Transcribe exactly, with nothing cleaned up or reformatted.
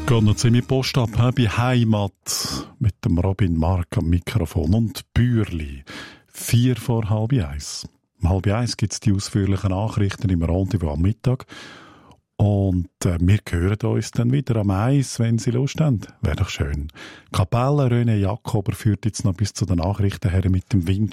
Geht noch ziemlich Post ab, he, bei Heimat mit dem Robin Mark am Mikrofon und Bürli. Vier vor halb eins. Um halb eins gibt es die ausführlichen Nachrichten im Rendezvous am Mittag. Und äh, wir hören uns dann wieder am Eis, wenn Sie Lust haben. Wäre doch schön. Kapelle René Jakober führt jetzt noch bis zu den Nachrichten her mit dem Wind.